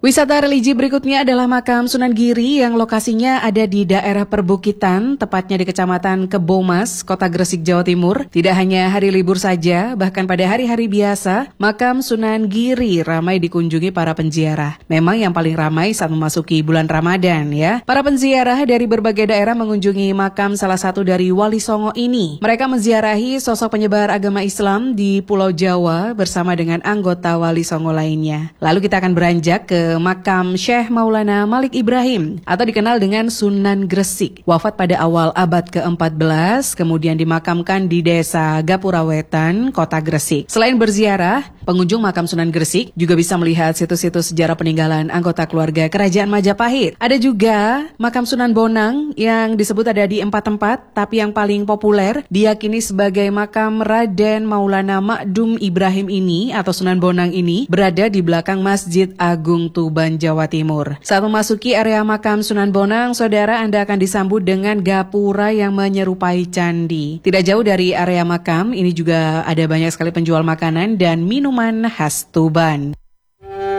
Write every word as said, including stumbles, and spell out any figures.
Wisata religi berikutnya adalah makam Sunan Giri yang lokasinya ada di daerah perbukitan, tepatnya di Kecamatan Kebomas, Kota Gresik, Jawa Timur. Tidak hanya hari libur saja, bahkan pada hari-hari biasa, makam Sunan Giri ramai dikunjungi para penziarah. Memang yang paling ramai saat memasuki bulan Ramadan ya. Para penziarah dari berbagai daerah mengunjungi makam salah satu dari Wali Songo ini. Mereka menziarahi sosok penyebar agama Islam di Pulau Jawa bersama dengan anggota Wali Songo lainnya. Lalu kita akan beranjak ke makam Syekh Maulana Malik Ibrahim atau dikenal dengan Sunan Gresik. Wafat pada awal abad keempat belas, kemudian dimakamkan di desa Gapura Wetan, Kota Gresik. Selain berziarah, pengunjung makam Sunan Gresik juga bisa melihat situs-situs sejarah peninggalan anggota keluarga Kerajaan Majapahit. Ada juga makam Sunan Bonang yang disebut ada di empat tempat, tapi yang paling populer diyakini sebagai makam Raden Maulana Makdum Ibrahim ini atau Sunan Bonang ini berada di belakang Masjid Agung Tuban, Jawa Timur. Saat memasuki area makam Sunan Bonang, saudara, Anda akan disambut dengan gapura yang menyerupai candi. Tidak jauh dari area makam, ini juga ada banyak sekali penjual makanan dan minuman khas Tuban.